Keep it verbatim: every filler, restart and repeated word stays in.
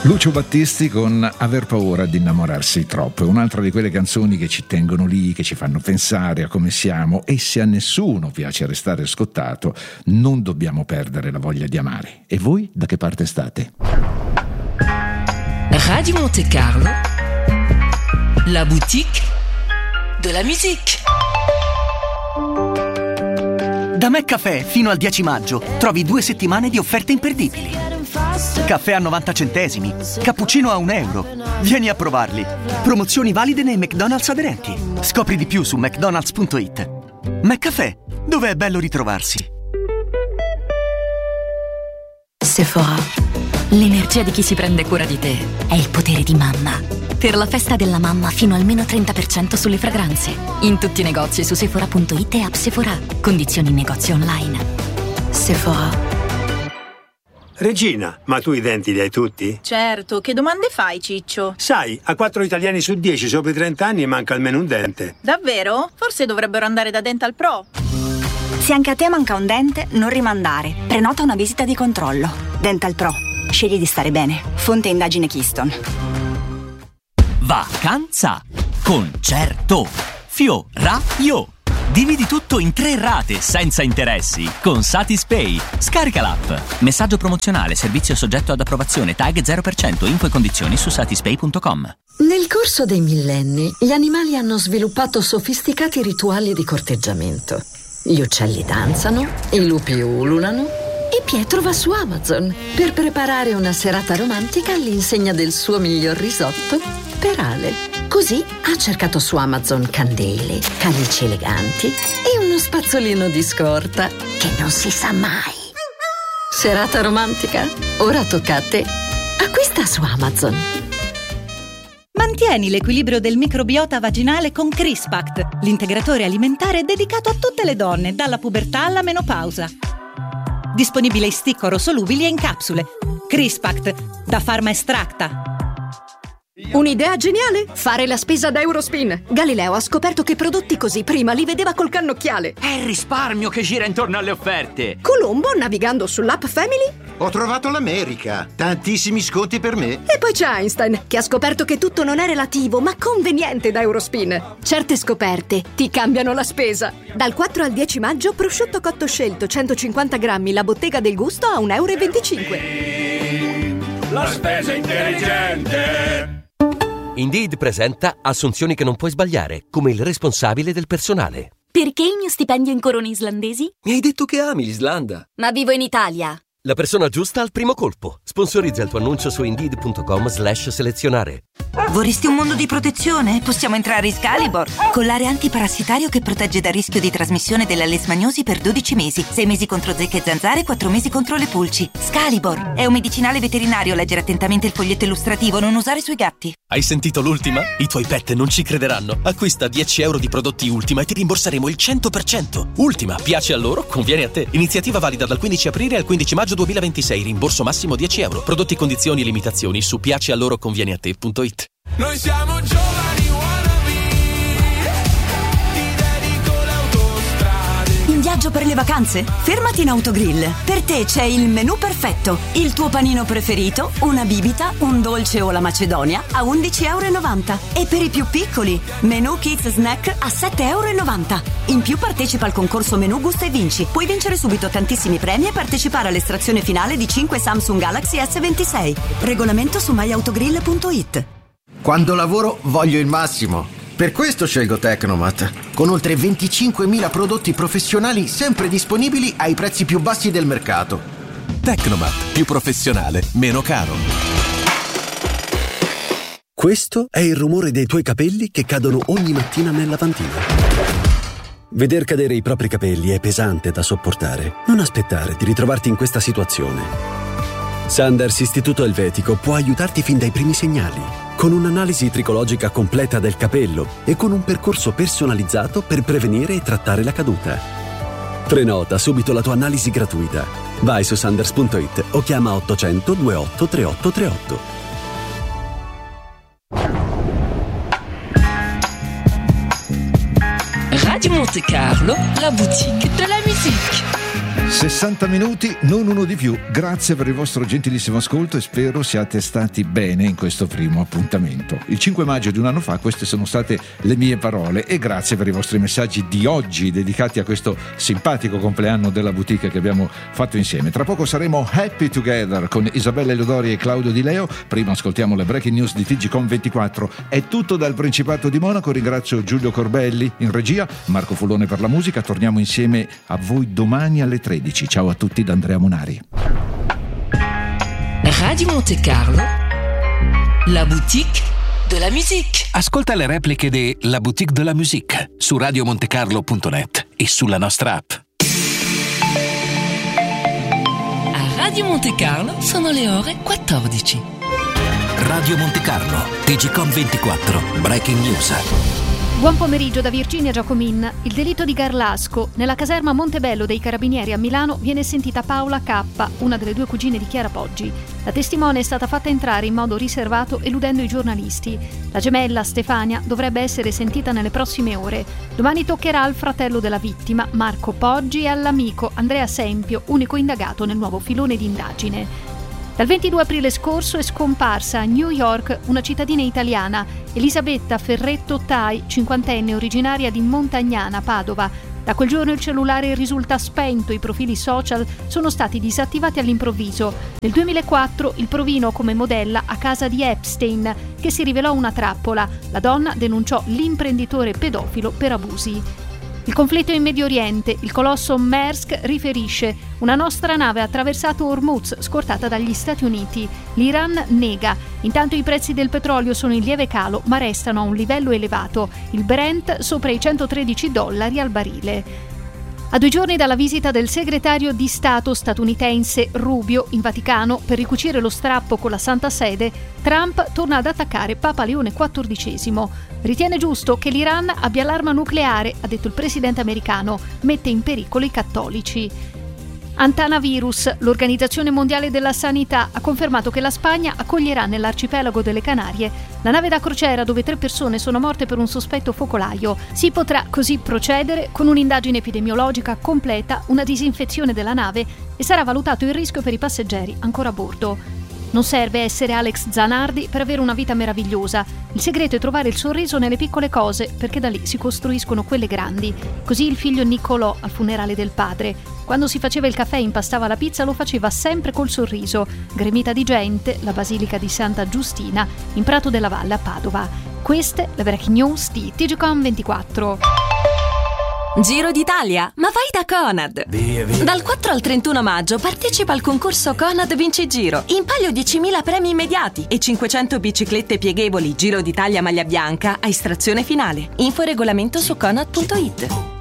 Lucio Battisti con Aver paura di innamorarsi troppo, è un'altra di quelle canzoni che ci tengono lì, che ci fanno pensare a come siamo, e se a nessuno piace restare scottato, non dobbiamo perdere la voglia di amare. E voi da che parte state? Radio Monte Carlo, la boutique de la musique. Da McCaffè fino al dieci maggio trovi due settimane di offerte imperdibili. Caffè a novanta centesimi, cappuccino a un euro. Vieni a provarli. Promozioni valide nei McDonald's aderenti. Scopri di più su mcdonalds punto it. McCaffè, dove è bello ritrovarsi. Sephora. L'energia di chi si prende cura di te è il potere di mamma. Per la festa della mamma fino al meno trenta per cento sulle fragranze. In tutti i negozi su sephora punto it e app Sephora. Condizioni in negozio online. Sephora. Regina, ma tu i denti li hai tutti? Certo, che domande fai, Ciccio? Sai, a quattro italiani su dieci sopra i trenta anni manca almeno un dente. Davvero? Forse dovrebbero andare da Dental Pro. Se anche a te manca un dente, non rimandare. Prenota una visita di controllo. Dental Pro. Scegli di stare bene. Fonte indagine Keystone. Vacanza con Certo. Fioraio. Dividi tutto in tre rate senza interessi con Satispay. Scarica l'app. Messaggio promozionale, servizio soggetto ad approvazione, tag zero per cento, info e condizioni su satispay punto com. Nel corso dei millenni, gli animali hanno sviluppato sofisticati rituali di corteggiamento. Gli uccelli danzano, i lupi ululano e Pietro va su Amazon per preparare una serata romantica all'insegna del suo miglior risotto per Ale. Così ha cercato su Amazon candele, camici eleganti e uno spazzolino di scorta che non si sa mai. Serata romantica? Ora tocca a te. Acquista su Amazon. Mantieni l'equilibrio del microbiota vaginale con Crispact, l'integratore alimentare dedicato a tutte le donne, dalla pubertà alla menopausa. Disponibile in stick orosolubili e in capsule. Crispact, da Pharma Extracta. Un'idea geniale? Fare la spesa da Eurospin. Galileo ha scoperto che prodotti così prima li vedeva col cannocchiale. È il risparmio che gira intorno alle offerte. Colombo, navigando sull'app Family, ho trovato l'America. Tantissimi sconti per me. E poi c'è Einstein, che ha scoperto che tutto non è relativo, ma conveniente da Eurospin. Certe scoperte ti cambiano la spesa. Dal quattro al dieci maggio, prosciutto cotto scelto centocinquanta grammi, la bottega del gusto a un euro e venticinque. La spesa intelligente. Indeed presenta assunzioni che non puoi sbagliare, come il responsabile del personale. Perché il mio stipendio in corone islandesi? Mi hai detto che ami l'Islanda. Ma vivo in Italia. La persona giusta al primo colpo. Sponsorizza il tuo annuncio su indeed punto com slash selezionare. Vorresti un mondo di protezione? Possiamo entrare in Scalibor. Collare antiparassitario che protegge dal rischio di trasmissione della lesmaniosi per dodici mesi. sei mesi contro zecche e zanzare, quattro mesi contro le pulci. Scalibor è un medicinale veterinario. Leggere attentamente il foglietto illustrativo. Non usare sui gatti. Hai sentito l'ultima? I tuoi pet non ci crederanno. Acquista dieci euro di prodotti Ultima e ti rimborseremo il cento per cento. Ultima, piace a loro, conviene a te. Iniziativa valida dal quindici aprile al quindici maggio duemilaventisei. Rimborso massimo dieci euro. Prodotti, condizioni e limitazioni su piacealloroconvieniate punto it. Noi siamo giovani wannabe, ti dedico le autostrade. In viaggio per le vacanze? Fermati in Autogrill. Per te c'è il menù perfetto. Il tuo panino preferito, una bibita, un dolce o la macedonia a undici e novanta euro. E per i più piccoli, menù Kids Snack a sette e novanta euro. In più partecipa al concorso Menù Gusta e Vinci. Puoi vincere subito tantissimi premi e partecipare all'estrazione finale di cinque Samsung Galaxy S ventisei. Regolamento su my autogrill punto it. Quando lavoro voglio il massimo. Per questo scelgo Tecnomat, con oltre venticinquemila prodotti professionali sempre disponibili ai prezzi più bassi del mercato. Tecnomat, più professionale, meno caro. Questo è il rumore dei tuoi capelli che cadono ogni mattina nel lavandino. Veder cadere i propri capelli è pesante da sopportare. Non aspettare di ritrovarti in questa situazione. Sanders Istituto Elvetico può aiutarti fin dai primi segnali, con un'analisi tricologica completa del capello e con un percorso personalizzato per prevenire e trattare la caduta. Prenota subito la tua analisi gratuita. Vai su sanders punto it o chiama ottocento ventotto trentotto trentotto. Radio Monte Carlo, la boutique de la musique. sessanta minuti, non uno di più. Grazie per il vostro gentilissimo ascolto e spero siate stati bene in questo primo appuntamento. Il cinque maggio di un anno fa queste sono state le mie parole e grazie per i vostri messaggi di oggi dedicati a questo simpatico compleanno della boutique che abbiamo fatto insieme. Tra poco saremo happy together con Isabella Elodori e Claudio Di Leo. Prima ascoltiamo le breaking news di T G Com ventiquattro. È tutto dal Principato di Monaco. Ringrazio Giulio Corbelli in regia, Marco Fullone per la musica. Torniamo insieme a voi domani alle tredici. Ciao a tutti da Andrea Monari. Radio Monte Carlo, la boutique de la musique. Ascolta le repliche di La Boutique de la Musique su radiomontecarlo punto net e sulla nostra app. A Radio Monte Carlo sono le ore quattordici. Radio Monte Carlo, T G Com ventiquattro, Breaking News. Buon pomeriggio da Virginia Giacomin. Il delitto di Garlasco. Nella caserma Montebello dei Carabinieri a Milano viene sentita Paola K., una delle due cugine di Chiara Poggi. La testimone è stata fatta entrare in modo riservato eludendo i giornalisti. La gemella, Stefania, dovrebbe essere sentita nelle prossime ore. Domani toccherà al fratello della vittima, Marco Poggi, e all'amico Andrea Sempio, unico indagato nel nuovo filone di indagine. Dal ventidue aprile scorso è scomparsa a New York una cittadina italiana, Elisabetta Ferretto Tai, cinquantenne, originaria di Montagnana, Padova. Da quel giorno il cellulare risulta spento, i profili social sono stati disattivati all'improvviso. Nel duemilaquattro il provino come modella a casa di Epstein, che si rivelò una trappola. La donna denunciò l'imprenditore pedofilo per abusi. Il conflitto in Medio Oriente. Il colosso Maersk riferisce: una nostra nave ha attraversato Hormuz, scortata dagli Stati Uniti. L'Iran nega. Intanto i prezzi del petrolio sono in lieve calo, ma restano a un livello elevato. Il Brent sopra i centotredici dollari al barile. A due giorni dalla visita del segretario di Stato statunitense Rubio in Vaticano per ricucire lo strappo con la Santa Sede, Trump torna ad attaccare Papa Leone quattordicesimo. Ritiene giusto che l'Iran abbia l'arma nucleare, ha detto il presidente americano, mette in pericolo i cattolici. Antanavirus. L'Organizzazione Mondiale della Sanità ha confermato che la Spagna accoglierà nell'arcipelago delle Canarie la nave da crociera dove tre persone sono morte per un sospetto focolaio. Si potrà così procedere con un'indagine epidemiologica completa, una disinfezione della nave e sarà valutato il rischio per i passeggeri ancora a bordo. Non serve essere Alex Zanardi per avere una vita meravigliosa. Il segreto è trovare il sorriso nelle piccole cose, perché da lì si costruiscono quelle grandi. Così il figlio Niccolò al funerale del padre. Quando si faceva il caffè e impastava la pizza lo faceva sempre col sorriso. Gremita di gente, la Basilica di Santa Giustina, in Prato della Valle a Padova. Queste le breaking news di T G Com ventiquattro. Giro d'Italia, ma vai da Conad! Via, via. Dal quattro al trentuno maggio partecipa al concorso Conad Vinci Giro. In palio diecimila premi immediati e cinquecento biciclette pieghevoli Giro d'Italia maglia bianca a estrazione finale. Info e regolamento su conad punto it.